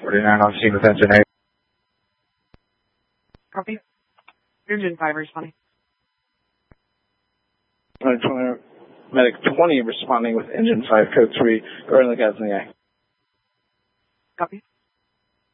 49 on scene with engine 8. Copy. Engine 5 responding. 20, medic 20 responding with engine 5, code 3, regarding the guys in the eye. Copy.